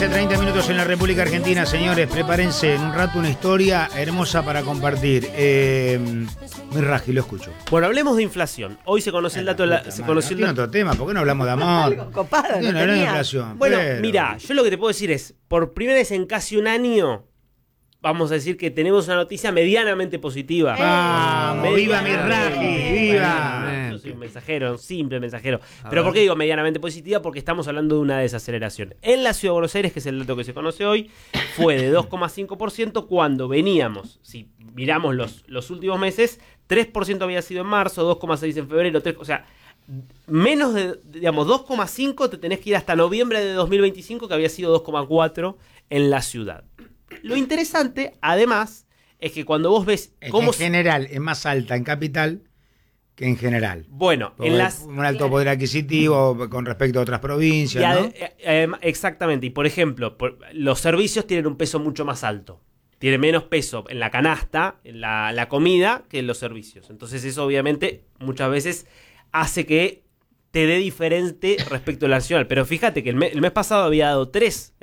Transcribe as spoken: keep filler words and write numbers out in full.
trece, treinta minutos en la República Argentina, señores. Prepárense, en un rato una historia hermosa para compartir. Eh, Mirraji, lo escucho. Bueno, hablemos de inflación. Hoy se conoce el dato de la... Se conoció no, el dato. Otro tema, ¿por qué no hablamos de amor? Algo copado, no no hablamos de tenía. inflación. Bueno, pero... mira, yo lo que te puedo decir es, por primera vez en casi un año, vamos a decir que tenemos una noticia medianamente positiva. ¡Vamos! ¡Viva Medianamente. Mirraji! ¡Viva! Yo soy un mensajero, un simple mensajero. ¿Pero por qué digo medianamente positiva? Porque estamos hablando de una desaceleración. En la Ciudad de Buenos Aires, que es el dato que se conoce hoy, fue de dos coma cinco por ciento cuando veníamos, si miramos los, los últimos meses, tres por ciento había sido en marzo, dos coma seis por ciento en febrero, tres, o sea, menos de, digamos, dos coma cinco te tenés que ir hasta noviembre de dos mil veinticinco, que había sido dos coma cuatro en la ciudad. Lo interesante, además, es que cuando vos ves Es cómo... que en general es más alta en capital que en general. Bueno, Porque en las... un alto poder adquisitivo con respecto a otras provincias, y ¿no? ade- eh, eh, exactamente. Y por ejemplo, por- los servicios tienen un peso mucho más alto. Tiene menos peso en la canasta, en la, la comida, que en los servicios. Entonces eso obviamente muchas veces hace que te dé diferente respecto a la nacional. Pero fíjate que el, me- el mes pasado había dado tres